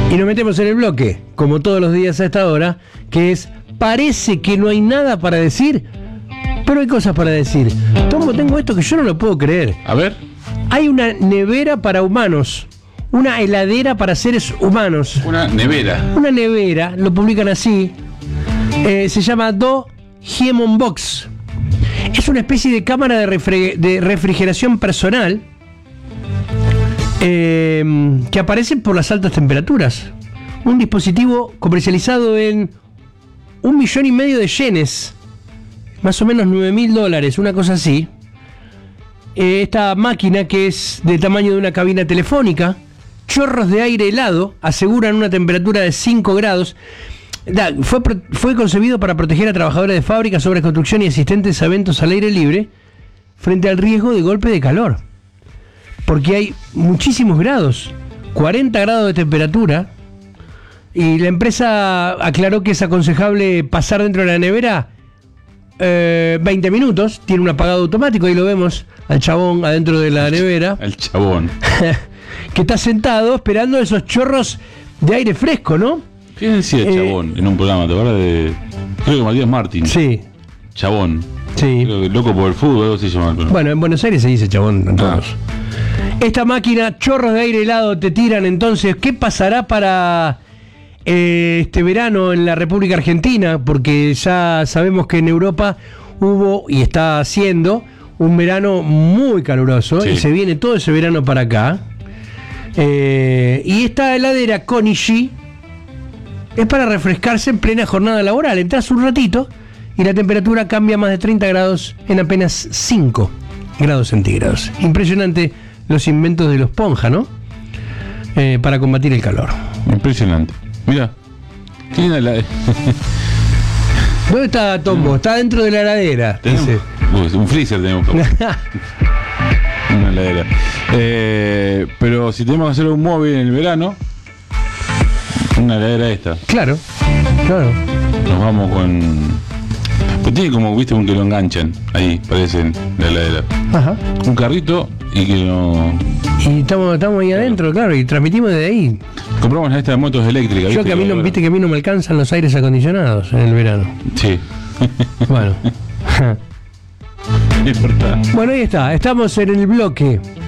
Y nos metemos en el bloque, como todos los días a esta hora, que es, parece que no hay nada para decir, pero hay cosas para decir. Tomo, tengo esto que yo no lo puedo creer. A ver. Hay una nevera para humanos, una heladera para seres humanos. Una nevera. Una nevera, lo publican así, se llama Do Human Box. Es una especie de cámara de refrigeración personal que aparece por las altas temperaturas. Un dispositivo comercializado en 1,5 millones de yenes, más o menos $9.000, una cosa así. Esta máquina, que es del tamaño de una cabina telefónica, chorros de aire helado, aseguran una temperatura de 5 grados. Fue concebido para proteger a trabajadores de fábricas, obras de construcción y asistentes a eventos al aire libre frente al riesgo de golpe de calor. Porque hay muchísimos grados, 40 grados de temperatura, y la empresa aclaró que es aconsejable pasar dentro de la nevera 20 minutos, tiene un apagado automático, ahí lo vemos al chabón adentro de la nevera. El chabón. Que está sentado esperando esos chorros de aire fresco, ¿no? ¿Qué decía chabón en un programa? ¿Te acuerdas de...? Creo que Matías Martín. Sí. Chabón. Sí. Creo que loco por el fútbol, algo así se llama. Bueno, en Buenos Aires se dice chabón en todos. Esta máquina, chorros de aire helado te tiran entonces. ¿Qué pasará para este verano en la República Argentina? Porque ya sabemos que en Europa hubo y está haciendo un verano muy caluroso, sí, y se viene todo ese verano para acá. Y esta heladera Konishi es para refrescarse en plena jornada laboral. Entras un ratito y la temperatura cambia más de 30 grados en apenas 5 grados centígrados. Impresionante los inventos de los Ponja, ¿no? Para combatir el calor. Impresionante. Mira, qué linda la... ¿Dónde está Tombo? Está dentro de la heladera. Dice. Un freezer tenemos. Una heladera. Pero si tenemos que hacer un móvil en el verano, una heladera esta. Claro, claro. Nos vamos con... Pues tiene como, viste, un que lo enganchan. Ahí, parece, en la heladera. Ajá. Un carrito y que no... Y estamos ahí adentro, claro, y transmitimos desde ahí. Compramos esta de motos eléctricas. Yo que a mí no, viste que a mí no me alcanzan los aires acondicionados en el verano. Sí. Bueno. Es verdad. Bueno, ahí está, estamos en el bloque